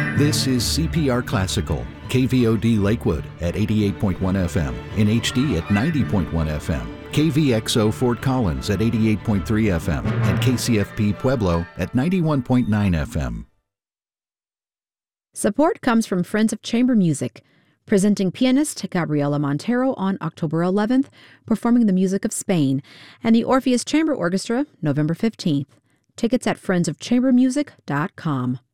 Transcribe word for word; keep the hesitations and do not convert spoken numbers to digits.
This is C P R Classical, K V O D Lakewood at eighty-eight point one F M, in H D at ninety point one F M, K V X O Fort Collins at eighty-eight point three F M, and K C F P Pueblo at ninety-one point nine F M. Support comes from Friends of Chamber Music, presenting pianist Gabriela Montero on October eleventh, performing the music of Spain, and the Orpheus Chamber Orchestra November fifteenth. Tickets at friends of chamber music dot com.